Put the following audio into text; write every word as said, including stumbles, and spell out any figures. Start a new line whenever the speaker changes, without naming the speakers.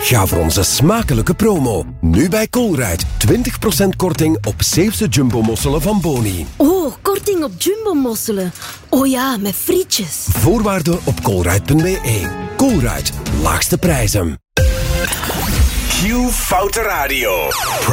Ga voor onze smakelijke promo. Nu bij Colruyt. twintig procent korting op Zeeuwse jumbo-mosselen van Boni.
Oh, korting op jumbo-mosselen. Oh ja, met frietjes.
Voorwaarden op colruyt punt b e. Colruyt. Laagste prijzen.
Q Foute Radio.